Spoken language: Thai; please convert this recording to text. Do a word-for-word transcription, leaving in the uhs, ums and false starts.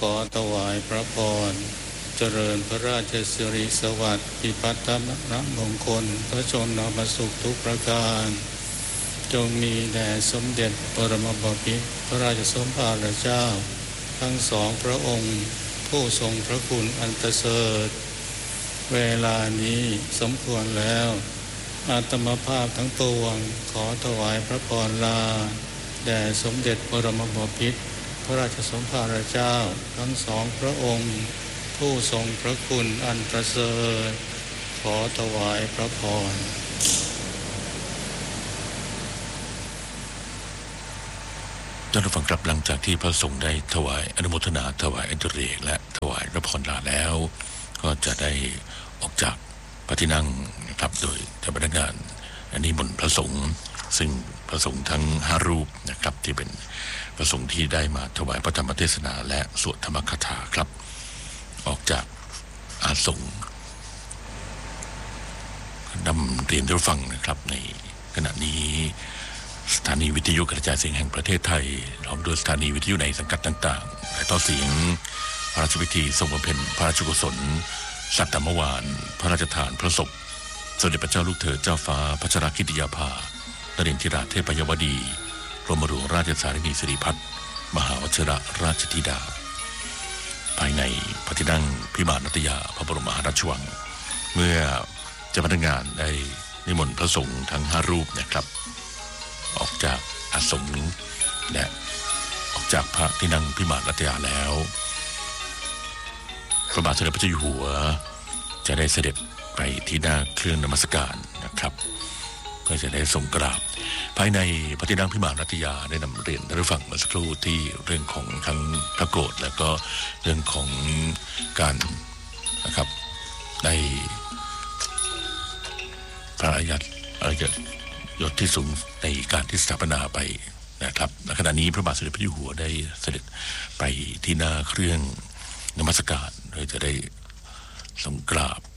ขอถวายพระพรเจริญพระราชสิริสวัสดิ์พิพัฒนมงคลพระชนมสุขทุกประการจงมีแด่สมเด็จปรมบพิตรพระราชสมภารเจ้าทั้งสองพระองค์ผู้ทรงพระคุณอันประเสริฐเวลานี้สมควรแล้วอาตมาภาพทั้งปวงขอถวายพระพรลาแด่สมเด็จปรมบพิตรพระราชสมภารเจ้าทั้งสองพระองค์ผู้ทรงพระคุณอันประเสริฐขอถวายพระพรท่านผู้ฟังครับหลังจากที่พระสงฆ์ได้ถวายอนุโมทนาถวายอัญเรกและถวายพระพรลาแล้วก็จะได้ออกจากพระที่นั่งนะครับโดยเจ้าพนักงานอันนี้มนต์พระสงฆ์ซึ่งพระสงฆ์ทั้งห้ารูปนะครับที่เป็นพระสงฆ์ที่ได้มาถวายพระธรรมเทศนาและสวดธรรมคาถาครับออกจากอาสงฆ์นำเรียนท่านผู้ฟังนะครับในขณะนี้สถานีวิทยุกระจายเสียงแห่งประเทศไทยพร้อมด้วยสถานีวิทยุในสังกัดต่างๆและต่อเสียงพระราชพิธีทรงบำเพ็ญพระราชกุศลสัตตมวานพระราชทานพระศพสมเด็จพระเจ้าลูกเธอเจ้าฟ้าพัชรกิติยาภานเรนทิราเทพยวดีกรมหลวงราชสารินีสิริพัฒน์มหาวชิรราชธิดาภายในพระที่นั่งพิมานนัตยาพระบรมมหาราชวังเมื่อเจ้าพนักงานได้นิมนต์พระสงฆ์ทั้งห้ารูปนะครับออกจากอาสมและออกจากพระที่นั่งพิมานนัตยาแล้วพระบาทสมเด็จพระเจ้าอยู่หัวจะได้เสด็จไปที่หน้าเครื่องนมัสการนะครับก็จะได้ทรงกราบภายในพระที่นั่งพิมานนัตยาได้นำเรียนท่านผู้ฟังเมื่อสักครู่ที่เรื่องของทั้งพระโกรธและก็เรื่องของการนะครับได้พระอาญาอาญายศที่สูงในการที่สถาปนาไปนะครับในขณะนี้พระบาทสมเด็จพระเจ้าอยู่หัวได้เสด็จไปที่หน้าเครื่องนมัสการโดยจะได้ทรงกราบ